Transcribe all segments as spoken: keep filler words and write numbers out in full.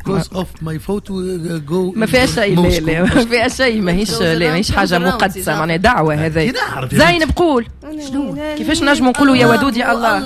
because of my photo go ما فيها شيء. لا لا ما فيها شيء، ماهيش لا ماهيش حاجة مقدسة، معناها دعوة هذه. زينب قول شنو كيفاش نجموا نقولوا يا ودود يا الله؟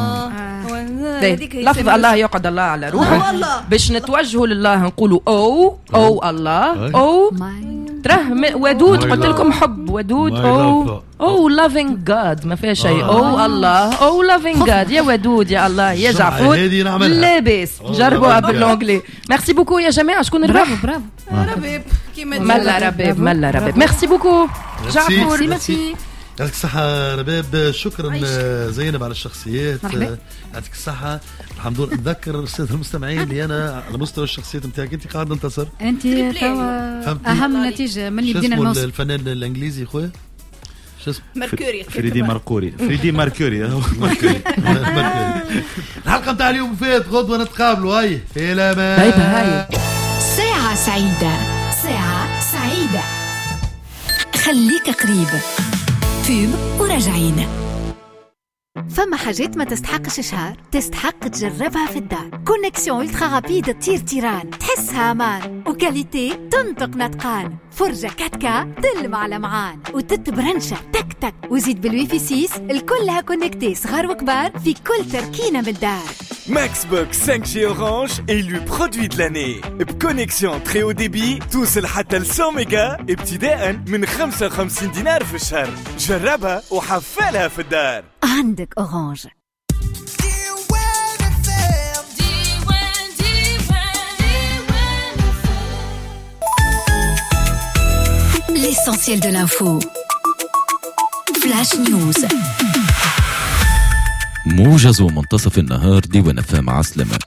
لفظ الله يقعد الله على روحه باش نتوجهوا لله نقولوا او او الله او تراه ودود. قلت لكم حب ودود او او loving God ما فيها شيء. او الله او loving God يا ودود يا الله يا جعفور لاباس. جربوها بالانجلي. ميرسي بوكو يا جماعه. شكون الرباب؟ برافو رباب كيما ملا رباب ملا رباب. ميرسي بوكو جعفور. ميرسي يعطيك الصحة رباب. شكرا زينب على الشخصيات. يعطيك الصحة. الحمد لله. نذكر السادة المستمعين اللي أنا على مستوى الشخصيات نتاعك أنت قاعد ننتصر. أنت أهم نتيجة من بدينا الموسم. الفنان الإنجليزي خويا شو اسمه؟ ماركوري. فريدي ماركوري. فريدي ماركوري. ماركوري. الحلقة نتاع اليوم فات. غدوة نتقابلوا. هاي إلى ما ساعة سعيدة. ساعة سعيدة. خليك قريب. فيب وراجعين. فما حاجات ما تستحقش شهر، تستحق تجربها في الدار. كونيكسيون الترا رابيد تطير تيران، تحسها امان وكاليتي تنطق نطقان. فرجة كاتكا تلمع لمعان وتتبرنشة تك تك. وزيد بالويفي سيس الكلها كونكتي صغار وكبار في كل تركينة من الدار. Maxbox cinq chez Orange élu produit de l'année. بconnexion très haut débit توصل حتى ل cent mégas ابتداء من خمسة وخمسين دينار في الشهر. جربها وحفلها في الدار. عندك أورانج. L'essentiel de l'info. Flash News. موجز منتصف النهار ديوان فام عسلمة.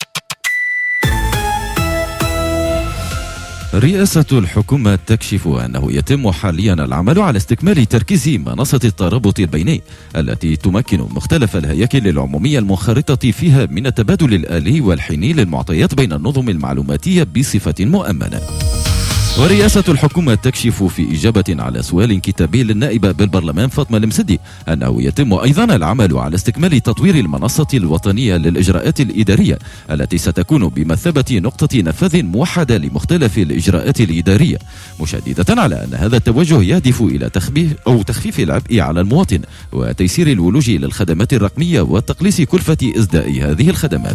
رئاسة الحكومة تكشف أنه يتم حاليا العمل على استكمال تركيز منصة الترابط البيني التي تمكن مختلف الهياكل العمومية المنخرطة فيها من التبادل الآلي والحيني للمعطيات بين النظم المعلوماتية بصفة مؤمنة. ورئاسة الحكومة تكشف في إجابة على سؤال كتابي للنائبة بالبرلمان فاطمة المسدي أنه يتم أيضا العمل على استكمال تطوير المنصة الوطنية للإجراءات الإدارية التي ستكون بمثابة نقطة نفاذ موحدة لمختلف الإجراءات الإدارية، مشددة على أن هذا التوجه يهدف إلى تخفيف أو تخفيف العبء على المواطن وتيسير الولوج للخدمات الرقمية وتقليص كلفة إصداء هذه الخدمات.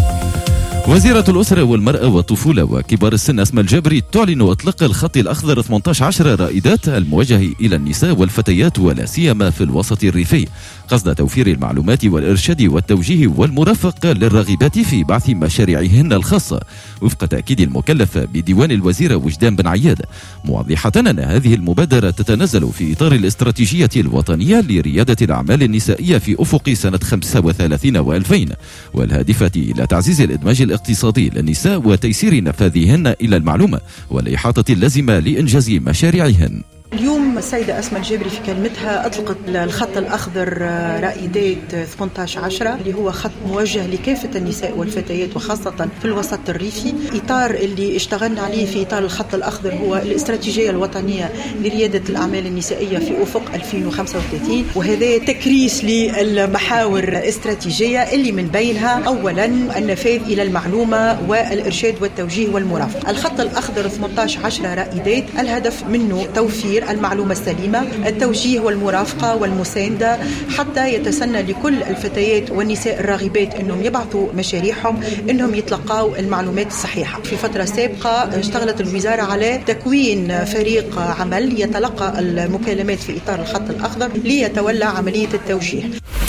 وزيرة الأسرة والمرأة والطفولة وكبار السن أسماء الجابري تعلن إطلاق الخط الأخضر ثمانية عشر رائدات الموجه إلى النساء والفتيات ولا سيما في الوسط الريفي قصد توفير المعلومات والإرشاد والتوجيه والمرافقة للراغبات في بعث مشاريعهن الخاصة وفق تأكيد المكلف بديوان الوزيرة وجدان بن عياد، موضحة أن هذه المبادرة تتنزل في إطار الاستراتيجية الوطنية لريادة الأعمال النسائية في أفق سنة خمسة وثلاثين وألفين والهادفة إلى تعزيز الإدماج الاقتصادي للنساء وتيسير نفاذهن إلى المعلومة والإحاطة اللازمة لإنجاز مشاريعهن. اليوم السيدة أسماء الجابري في كلمتها أطلقت الخط الأخضر رائدات ثمانية عشر اللي هو خط موجه لكافة النساء والفتيات وخاصة في الوسط الريفي. إطار اللي اشتغلنا عليه في إطار الخط الأخضر هو الاستراتيجية الوطنية لريادة الأعمال النسائية في أفق ألفين وخمسة وثلاثين، وهذا تكريس للمحاور الاستراتيجية اللي من بينها أولا النفاذ إلى المعلومة والإرشاد والتوجيه والمرافقة. الخط الأخضر ثمانية عشر رائدات الهدف منه توفير المعلومة السليمة، التوجيه والمرافقة والمساندة حتى يتسنى لكل الفتيات والنساء الراغبات أنهم يبعثوا مشاريعهم أنهم يتلقاوا المعلومات الصحيحة. في فترة سابقة اشتغلت الوزارة على تكوين فريق عمل يتلقى المكالمات في إطار الخط الأخضر ليتولى عملية التوجيه.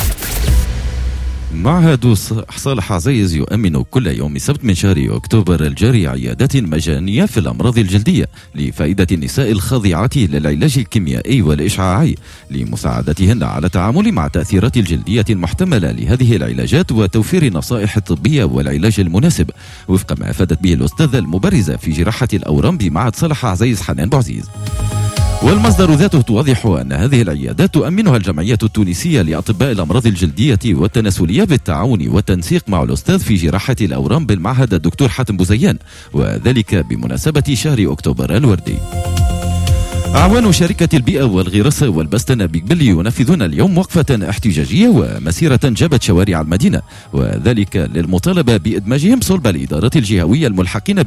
معهد صالح عزيز يؤمن كل يوم سبت من شهر أكتوبر الجاري عيادات مجانية في الأمراض الجلدية لفائدة النساء الخاضعات للعلاج الكيميائي والإشعاعي لمساعدتهن على التعامل مع التأثيرات الجلدية المحتملة لهذه العلاجات وتوفير النصائح الطبية والعلاج المناسب وفق ما أفادت به الأستاذة المبرزة في جراحة الأورام بمعهد صالح عزيز حنان بوعزيز. والمصدر ذاته توضح أن هذه العيادات تؤمنها الجمعية التونسية لأطباء الأمراض الجلدية والتناسلية بالتعاون والتنسيق مع الأستاذ في جراحة الأورام بالمعهد الدكتور حاتم بوزيان، وذلك بمناسبة شهر أكتوبر الوردي. أعوان شركة البيئة والغراسة والبستنة بقبلي ينفذون اليوم وقفة احتجاجية ومسيرة جابت شوارع المدينة، وذلك للمطالبة بإدماجهم صلب الإدارات الجهوية الملحقين